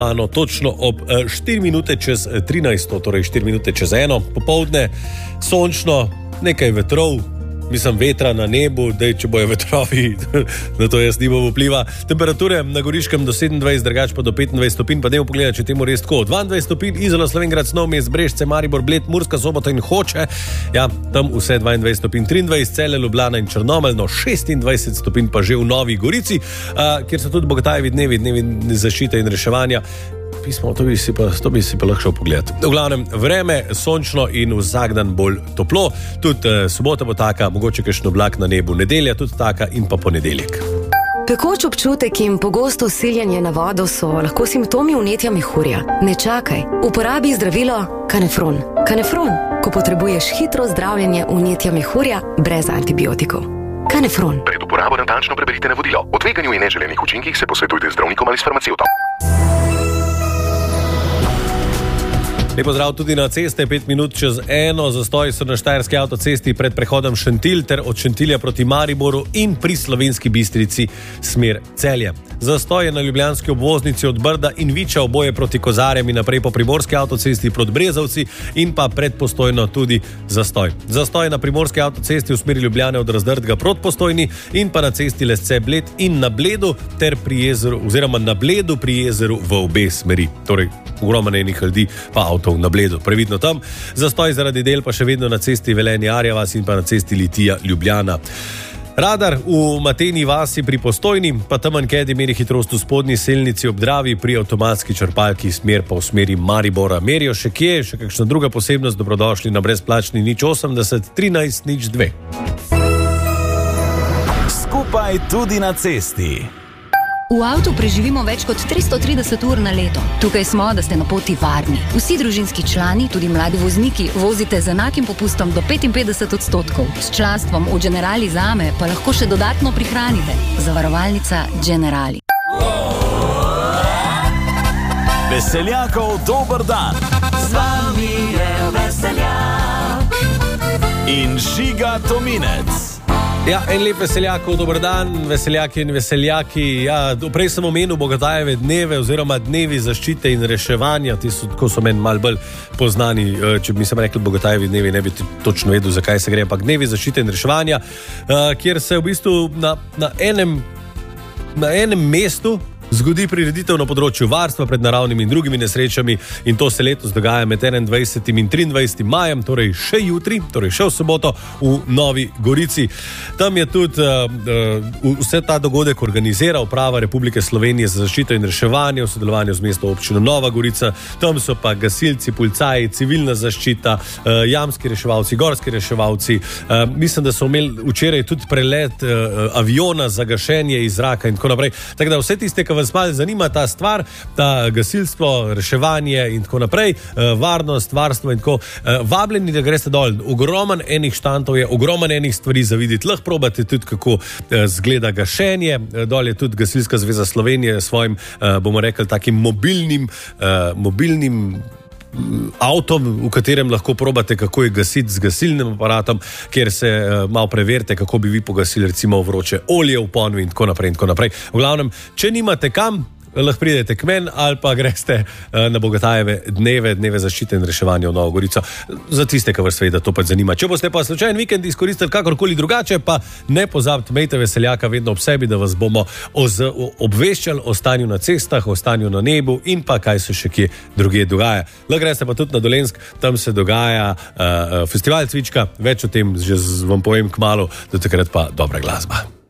Točno ob 4 minute čez 13, torej 4 minute čez 1 popoldne, sončno, nekaj vetrov, mislim vetra na nebu, dej, če bojo vetrovi, na to jaz nimam vpliva. Temperature na Goriškem do 27, drugače pa do 25 stopinj, pa dajmo pogledati, če temu res tako. 22 stopinj, Izola, Slovenj Gradec, Novi Mest, Brežice, Maribor, Bled, Murska Sobota in Hoče, ja, tam vse 22 stopinj, 23, Celje, Ljubljana in Črnomelj, 26 stopinj pa že v Novi Gorici, kjer so tudi Bogotajevi dnevi zaščite in reševanja. Pismo, to bi si pa lahko šel pogledati. V glavnem, vreme, sončno in vsak dan bolj toplo. Tudi sobota bo taka, mogoče kakšen oblak na nebu, nedelja tudi taka in pa ponedeljek. Pekoč občutek in pogosto siljenje na vodo so lahko simptomi vnetja mehurja. Ne čakaj, uporabi zdravilo Kanefron. Kanefron, ko potrebuješ hitro zdravljenje vnetja mehurja brez antibiotikov. Kanefron. Pred uporabo natančno preberite navodilo. O tveganju in neželenih učinkih se posvetujte z zdravnikom ali s farmacevtom. Lep pozdrav tudi na ceste, 5 minut čez 1, zastoji so na Štajerski avtocesti pred prehodom Šentilj ter od Šentilja proti Mariboru in pri Slovenski Bistrici smer Celje. Zastoj je na ljubljanski obvoznici od Brda in Viča, oboje proti Kozarjem in naprej po Primorski avtocesti proti Brezovci in pa pred Postojno tudi zastoj. Zastoj na Primorski avtocesti v smeri Ljubljane od Razdrtega proti Postojni in pa na cesti Lesce Bled in na Bledu ter pri jezeru oziroma na Bledu pri jezeru v obe smeri. Torej, ogromno enih ljudi pa avtov na Bledu. Previdno tam. Zastoj zaradi del pa še vedno na cesti Velenje-Arjavas in pa na cesti Litija-Ljubljana. Radar v Mateni vasi pri Postojni, pa tam Ankedi meri hitrost v spodnji selnici ob Dravi pri avtomatski črpalki smer pa v smeri Maribora. Merijo še kje, še kakšna druga posebnost, dobrodošli na brezplačni 080 13 02. Skupaj tudi na cesti. V avtu preživimo več kot 330 ur na leto. Tukaj smo, da ste na poti varni. Vsi družinski člani, tudi mladi vozniki, vozite z enakim popustom do 55%. S članstvom v Generali Zame pa lahko še dodatno prihranite. Zavarovalnica Generali. Veseljakov dober dan. Z vami je Veseljak In Žiga Tominec. Ja, en lep Veseljakov, dober dan, veseljaki in veseljaki. Ja, prej sem omenil Bogotajeve dneve oziroma dnevi zaščite in reševanja, ko so meni malo bolj poznani. Če bi mi sem rekel Bogotajevi dnevi, ne bi točno vedel, zakaj se gre, ampak dnevi zaščite in reševanja, kjer se v bistvu na enem mestu zgodi prireditev na področju varstva pred naravnimi in drugimi nesrečami in to se letos dogaja med 21. in 23. majem, torej še jutri, torej še v soboto v Novi Gorici. Tam je tudi vse ta dogodek organizira Uprava Republike Slovenije za zaščito in reševanje v sodelovanju z mestno občino Nova Gorica. Tam so pa gasilci, policaji, civilna zaščita, jamski reševalci, gorski reševalci. Mislim, da so imeli včeraj tudi prelet aviona za gašenje iz zraka in tako naprej. Tako da vse tiste, ki vas malo zanima ta stvar, ta gasilstvo, reševanje in tako naprej, varnost, varstvo in tako, vabljeni, da greste dol. Ogroman enih štantov je, ogroman enih stvari za videti. Lahko probate tudi, kako zgleda gašenje. Dol je tudi Gasilska zveza Slovenije s svojim, bomo rekli, takim mobilnim avtom, v katerem lahko probate, kako je gasiti z gasilnim aparatom, kjer se malo preverite, kako bi vi pogasili recimo vroče olje v ponvi in tako naprej in tako naprej. V glavnem, če nimate kam, lahko pridete k meni ali pa greste na Bogotajeve dneve zaščite in reševanja v Novo Gorico. Za tiste, ki vas seveda to pač zanima. Če boste pa slučajen vikend izkoristili kakorkoli drugače, pa ne pozabite, imejte Veseljaka vedno ob sebi, da vas bomo obveščali o stanju na cestah, o stanju na nebu in pa kaj se še kje drugje dogaja. Lahko greste pa tudi na Dolenjsk, tam se dogaja festival Cvička, več o tem že vam povem kmalu, do takrat pa dobra glasba.